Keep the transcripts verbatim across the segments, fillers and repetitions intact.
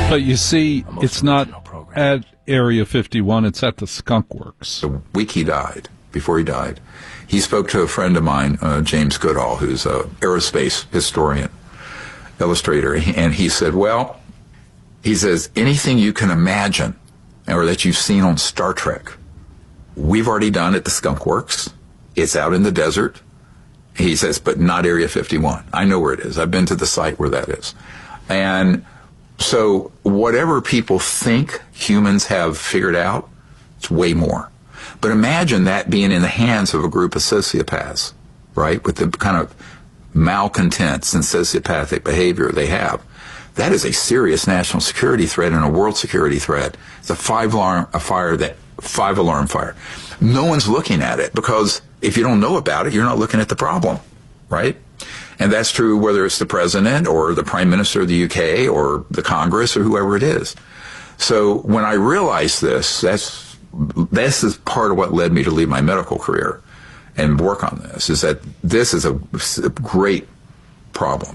But you see, it's not at Area fifty-one, it's at the Skunk Works. The week he died, before he died, he spoke to a friend of mine, uh, James Goodall, who's an aerospace historian, illustrator, and he said, well, he says, anything you can imagine or that you've seen on Star Trek, we've already done at the Skunk Works. It's out in the desert. He says, but not Area fifty-one. I know where it is. I've been to the site where that is. And so whatever people think humans have figured out, it's way more. But imagine that being in the hands of a group of sociopaths, right, with the kind of malcontents and sociopathic behavior they have. That is a serious national security threat and a world security threat. It's a five-alarm a fire that five-alarm fire. No one's looking at it because if you don't know about it, you're not looking at the problem, right? And that's true whether it's the president or the prime minister of the U K or the Congress or whoever it is. So when I realized this, that's this is part of what led me to leave my medical career and work on this, is that this is a, a great problem.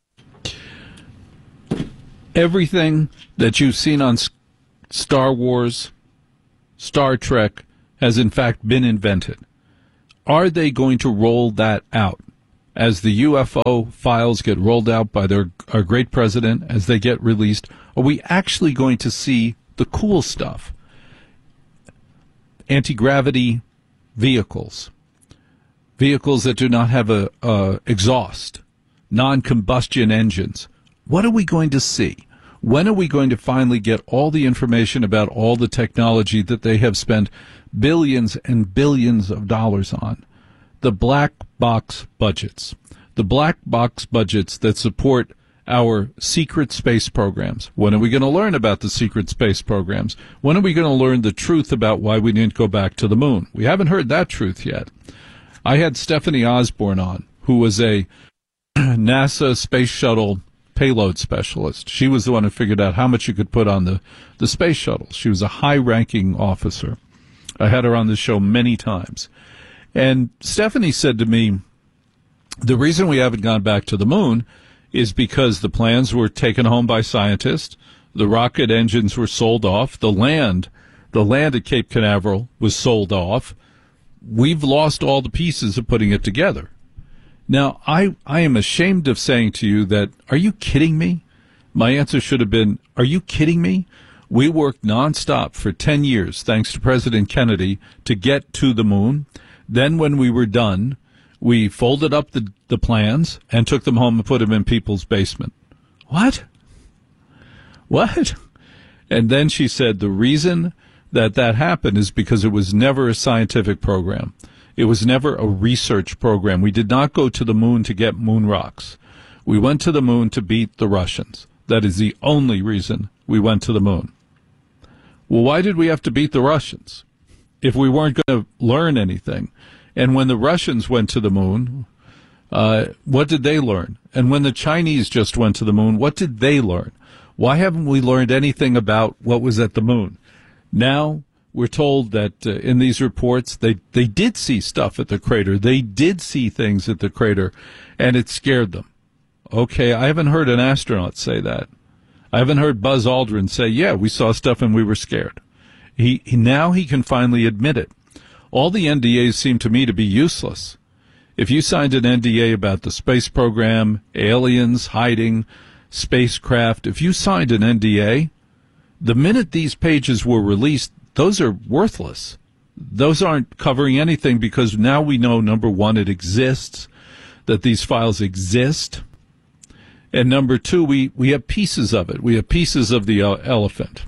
Everything that you've seen on Star Wars, Star Trek, has in fact been invented. Are they going to roll that out? As the U F O files get rolled out by their our great president, as they get released, are we actually going to see the cool stuff? Anti-gravity vehicles, vehicles that do not have a, a exhaust, non-combustion engines. What are we going to see? When are we going to finally get all the information about all the technology that they have spent billions and billions of dollars on? The black box budgets, the black box budgets that support our secret space programs. When are we going to learn about the secret space programs? When are we going to learn the truth about why we didn't go back to the moon? We haven't heard that truth yet. I had Stephanie Osborne on, who was a NASA space shuttle payload specialist. She was the one who figured out how much you could put on the, the space shuttles. She was a high-ranking officer. I had her on the show many times. And Stephanie said to me, the reason we haven't gone back to the moon is because the plans were taken home by scientists, the rocket engines were sold off, the land, the land at Cape Canaveral was sold off. We've lost all the pieces of putting it together. Now, I, I am ashamed of saying to you that, are you kidding me? My answer should have been, are you kidding me? We worked nonstop for ten years, thanks to President Kennedy, to get to the moon. Then when we were done, we folded up the, the plans and took them home and put them in people's basement. What? What? And then she said the reason that that happened is because it was never a scientific program. It was never a research program. We did not go to the moon to get moon rocks. We went to the moon to beat the Russians. That is the only reason we went to the moon. Well, why did we have to beat the Russians if we weren't going to learn anything? And when the Russians went to the moon, uh, what did they learn? And when the Chinese just went to the moon, what did they learn? Why haven't we learned anything about what was at the moon? Now we're told that uh, in these reports they, they did see stuff at the crater. They did see things at the crater, and it scared them. Okay, I haven't heard an astronaut say that. I haven't heard Buzz Aldrin say, yeah, we saw stuff and we were scared. He, he now he can finally admit it. All the N D As seem to me to be useless. If you signed an N D A about the space program, aliens, hiding, spacecraft, if you signed an N D A, the minute these pages were released, those are worthless. Those aren't covering anything because now we know, number one, it exists, that these files exist. And number two, we, we have pieces of it. We have pieces of the uh, elephant.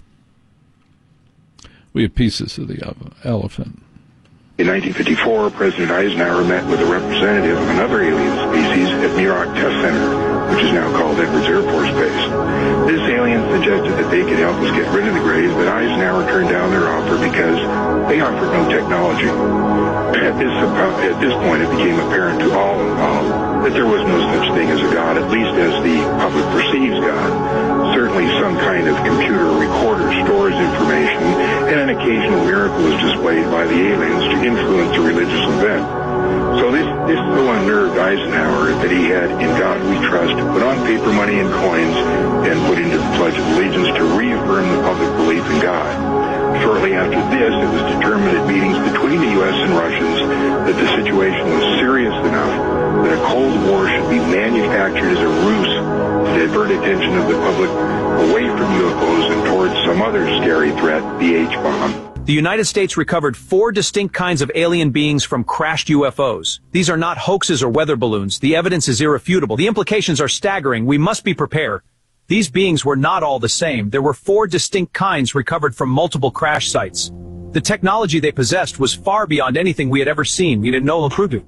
We have pieces of the uh, elephant. In nineteen fifty-four, President Eisenhower met with a representative of another alien species at Muroc Test Center, which is now called Edwards Air Force Base. This alien suggested that they could help us get rid of the Greys, but Eisenhower turned down their offer because they offered no technology. At this, at this point, it became apparent to all involved that there was no such thing as a God, at least as the public perceives God. Certainly some kind of computer recorder stores information, and an occasional miracle is displayed by the aliens to influence a religious event. So this, this so unnerved Eisenhower that he had In God We Trust put on paper money and coins and put into the Pledge of Allegiance to reaffirm the public belief in God. Shortly after this, it was determined at meetings between the U S and Russians that the situation was serious enough that a Cold War should be manufactured as a ruse to divert attention of the public away from U F Os and towards some other scary threat, the H-bomb. The United States recovered four distinct kinds of alien beings from crashed U F Os. These are not hoaxes or weather balloons. The evidence is irrefutable. The implications are staggering. We must be prepared. These beings were not all the same. There were four distinct kinds recovered from multiple crash sites. The technology they possessed was far beyond anything we had ever seen. We didn't know Laprudu.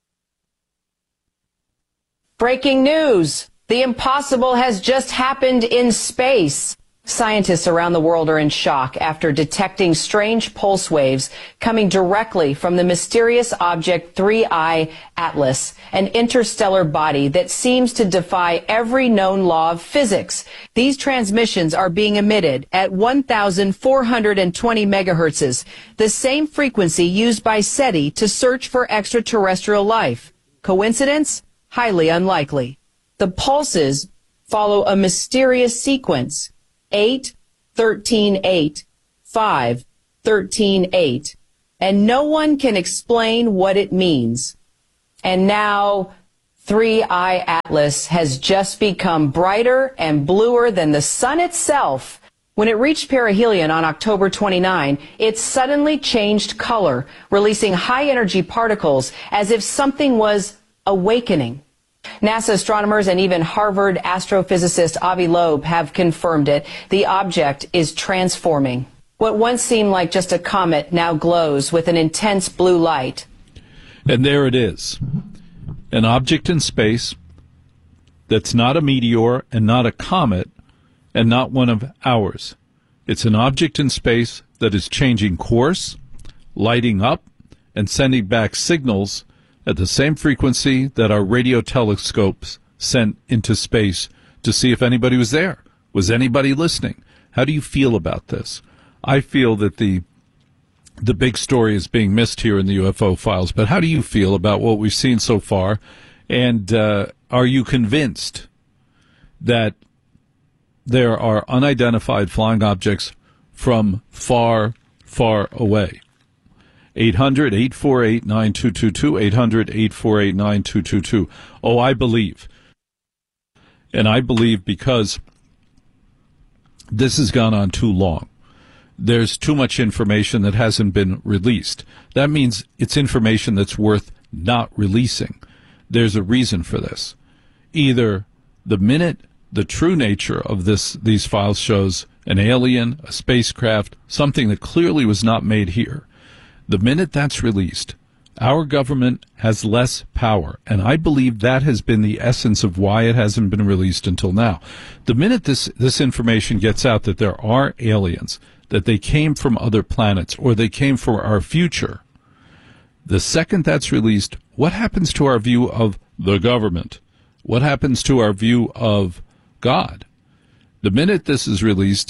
Breaking news. The impossible has just happened in space. Scientists around the world are in shock after detecting strange pulse waves coming directly from the mysterious object three I Atlas, an interstellar body that seems to defy every known law of physics. These transmissions are being emitted at one thousand four hundred twenty megahertzes, the same frequency used by SETI to search for extraterrestrial life. Coincidence? Highly unlikely. The pulses follow a mysterious sequence. eight, thirteen, eight, five, thirteen, eight, and no one can explain what it means. And now, three I Atlas has just become brighter and bluer than the sun itself. When it reached perihelion on October twenty-ninth, it suddenly changed color, releasing high-energy particles as if something was awakening. NASA astronomers and even Harvard astrophysicist Avi Loeb have confirmed it. The object is transforming. What once seemed like just a comet now glows with an intense blue light. And there it is. An object in space that's not a meteor and not a comet and not one of ours. It's an object in space that is changing course, lighting up, and sending back signals at the same frequency that our radio telescopes sent into space to see if anybody was there. Was anybody listening? How do you feel about this? I feel that the the big story is being missed here in the U F O files, but how do you feel about what we've seen so far? And uh, are you convinced that there are unidentified flying objects from far, far away? eight hundred, eight four eight, nine two two two, eight hundred, eight four eight, nine two two two. Oh, I believe. And I believe because this has gone on too long. There's too much information that hasn't been released. That means it's information that's worth not releasing. There's a reason for this. Either the minute the true nature of this these files shows an alien, a spacecraft, something that clearly was not made here, the minute that's released, our government has less power, and I believe that has been the essence of why it hasn't been released until now. The minute this, this information gets out that there are aliens, that they came from other planets, or they came from our future, the second that's released, what happens to our view of the government? What happens to our view of God? The minute this is released,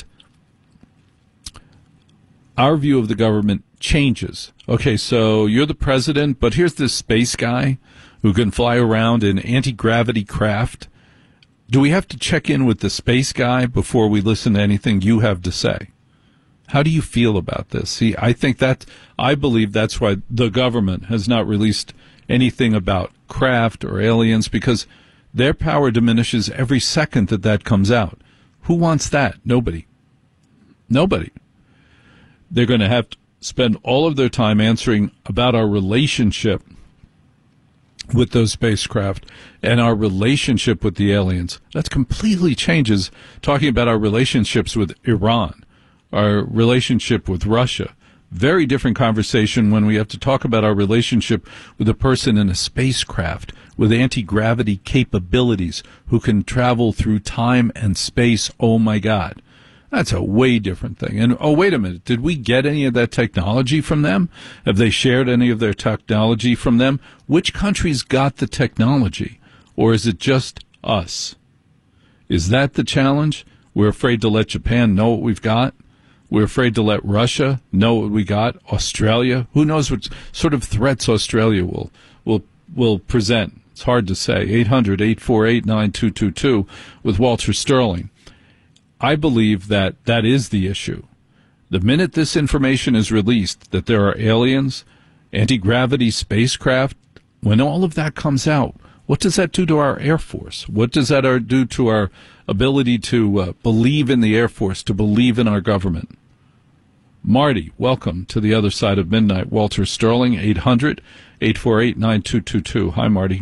our view of the government changes. Okay, so you're the president, but here's this space guy who can fly around in anti-gravity craft. Do we have to check in with the space guy before we listen to anything you have to say? How do you feel about this? See, I think that, I believe that's why the government has not released anything about craft or aliens, because their power diminishes every second that that comes out. Who wants that? Nobody. Nobody. They're going to have to spend all of their time answering about our relationship with those spacecraft and our relationship with the aliens. That completely changes talking about our relationships with Iran, our relationship with Russia. Very different conversation when we have to talk about our relationship with a person in a spacecraft with anti-gravity capabilities who can travel through time and space. Oh, my God. That's a way different thing. And, oh, wait a minute. Did we get any of that technology from them? Have they shared any of their technology from them? Which countries got the technology? Or is it just us? Is that the challenge? We're afraid to let Japan know what we've got? We're afraid to let Russia know what we got. Australia, who knows what sort of threats Australia will will will present. It's hard to say. eight hundred, eight four eight, nine two two two with Walter Sterling. I believe that that is the issue. The minute this information is released, that there are aliens, anti-gravity spacecraft, when all of that comes out, what does that do to our Air Force? What does that do to our ability to uh, believe in the Air Force, to believe in our government? Marty, welcome to the other side of midnight. Walter Sterling, eight hundred, eight four eight, nine two two two. Hi, Marty.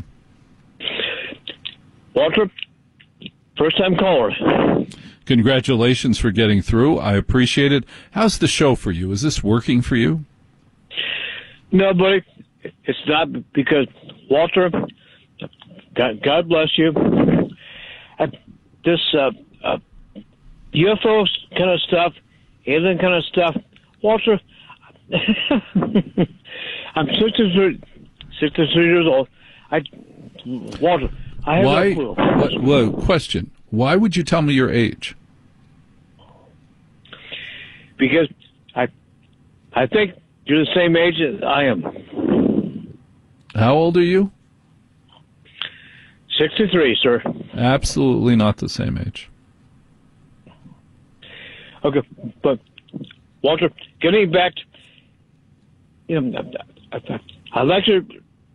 Walter, first-time caller. Congratulations for getting through. I appreciate it. How's the show for you? Is this working for you? No, buddy, it's not, because, Walter, God, God bless you. I, this uh, uh, U F O kind of stuff, alien kind of stuff, Walter, I'm sixty-three, sixty-three years old. I, Walter, I have Why, no clue. What, well, question. Why would you tell me your age? Because I, I think you're the same age as I am. How old are you? sixty-three, sir. Absolutely not the same age. Okay, but Walter, getting back to, you know, I, I, I like to,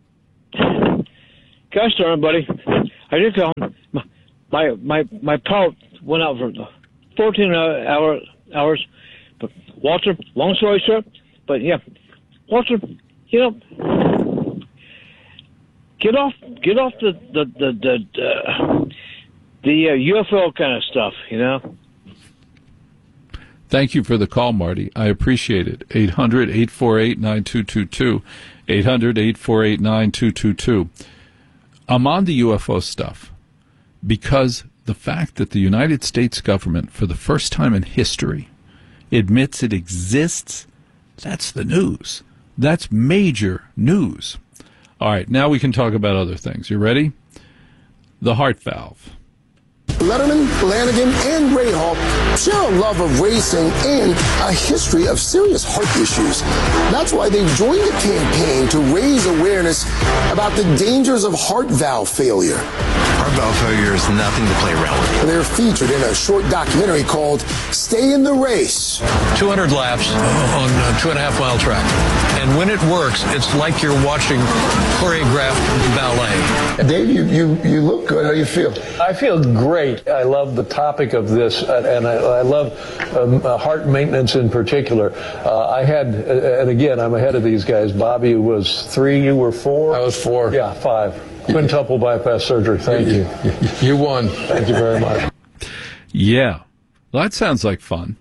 gosh darn, buddy, I just tell him, my, my, my power went out for fourteen hour, hours, but Walter, long story short, but yeah, Walter, you know, get off, get off the, the, the, the, the, the uh, U F O kind of stuff, you know? Thank you for the call, Marty. I appreciate it. eight hundred, eight four eight, nine two two two. eight hundred, eight four eight, nine two two two. I'm on the U F O stuff because the fact that the United States government, for the first time in history, admits it exists, that's the news. That's major news. All right, now we can talk about other things. You ready? The heart valve. Letterman, Lanigan, and Rahal share a love of racing and a history of serious heart issues. That's why they've joined a campaign to raise awareness about the dangers of heart valve failure. Heart valve failure is nothing to play around with. They're featured in a short documentary called Stay in the Race. two hundred laps on a two and a half mile track. And when it works, it's like you're watching choreographed ballet. Dave, you, you, you look good. How do you feel? I feel great. I love the topic of this, and I, I love um, uh, heart maintenance in particular. Uh, I had, uh, and again, I'm ahead of these guys. Bobby was three, you were four? I was four. Yeah, five. Quintuple bypass surgery. Thank you. You won. Thank you very much. Yeah. Well, that sounds like fun.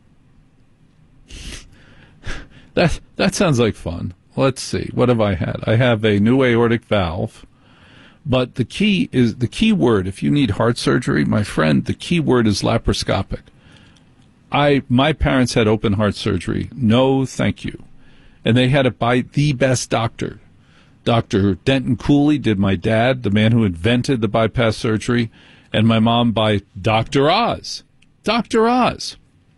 that that sounds like fun. Let's see. What have I had? I have a new aortic valve. But the key is the key word. If you need heart surgery, my friend, the key word is laparoscopic. I my parents had open heart surgery. No, thank you. And they had it by the best doctor. Doctor Denton Cooley did my dad, the man who invented the bypass surgery, and my mom by Doctor Oz. Doctor Oz.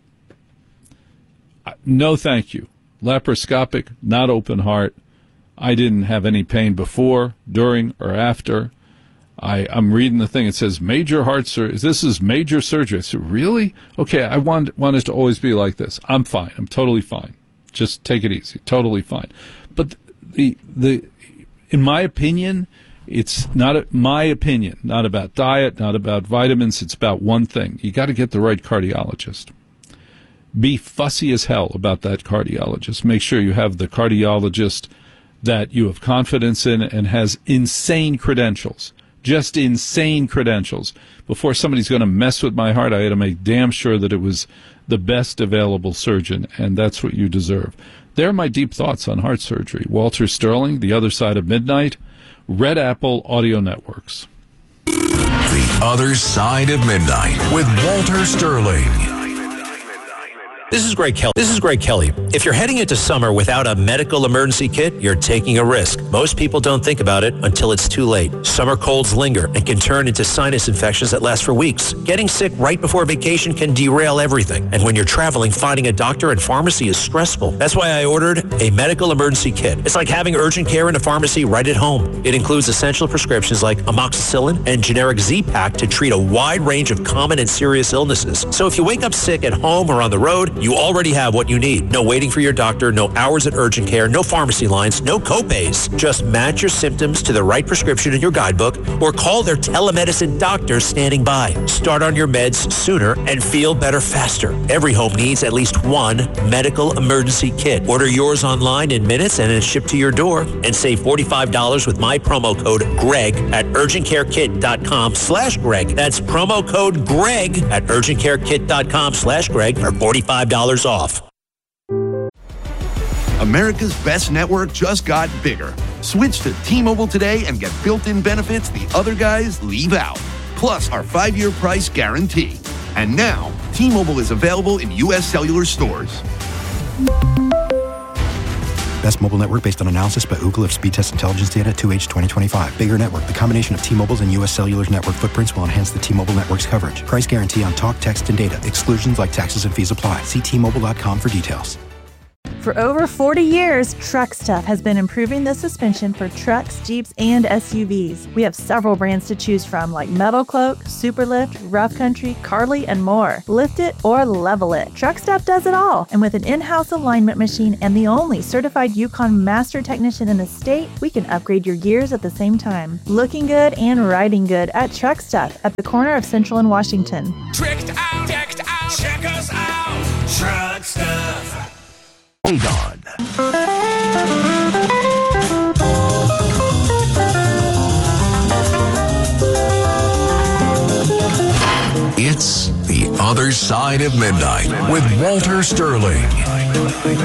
No, thank you. Laparoscopic, not open heart. I didn't have any pain before, during, or after. I, I'm reading the thing. It says major heart surgery. This is major surgery. I said, really? Okay, I want, want it to always be like this. I'm fine. I'm totally fine. Just take it easy. Totally fine. But the the in my opinion, it's not a, my opinion, not about diet, not about vitamins. It's about one thing. You got to get the right cardiologist. Be fussy as hell about that cardiologist. Make sure you have the cardiologist that you have confidence in and has insane credentials, just insane credentials. Before somebody's going to mess with my heart, I had to make damn sure that it was the best available surgeon, and that's what you deserve. There are my deep thoughts on heart surgery. Walter Sterling, The Other Side of Midnight, Red Apple Audio Networks. The Other Side of Midnight with Walter Sterling. This is Greg Kelly. This is Greg Kelly. If you're heading into summer without a medical emergency kit, you're taking a risk. Most people don't think about it until it's too late. Summer colds linger and can turn into sinus infections that last for weeks. Getting sick right before vacation can derail everything. And when you're traveling, finding a doctor and pharmacy is stressful. That's why I ordered a medical emergency kit. It's like having urgent care in a pharmacy right at home. It includes essential prescriptions like amoxicillin and generic Z-Pak to treat a wide range of common and serious illnesses. So if you wake up sick at home or on the road, you already have what you need. No waiting for your doctor, no hours at urgent care, no pharmacy lines, no copays. Just match your symptoms to the right prescription in your guidebook or call their telemedicine doctor standing by. Start on your meds sooner and feel better faster. Every home needs at least one medical emergency kit. Order yours online in minutes and it's shipped to your door. And save forty-five dollars with my promo code GREG at urgentcarekit.com slash Greg. That's promo code GREG at urgentcarekit.com slash Greg for forty-five dollars off. America's best network just got bigger. Switch to T-Mobile today and get built-in benefits the other guys leave out. Plus our five-year price guarantee. And now, T-Mobile is available in U S cellular stores. Best mobile network based on analysis by Ookla of speed test intelligence data two H twenty twenty-five. Bigger network. The combination of T-Mobile's and U S Cellular's network footprints will enhance the T-Mobile network's coverage. Price guarantee on talk, text, and data. Exclusions like taxes and fees apply. See T Mobile dot com for details. For over forty years, Truck Stuff has been improving the suspension for trucks, Jeeps, and S U Vs. We have several brands to choose from like Metal Cloak, Superlift, Rough Country, Carly, and more. Lift it or level it. Truck Stuff does it all. And with an in-house alignment machine and the only certified Yukon master technician in the state, we can upgrade your gears at the same time. Looking good and riding good at Truck Stuff at the corner of Central and Washington. Tricked out, decked out, check us out. Truck Stuff. Adon. It's The Other Side of Midnight with Walter Sterling.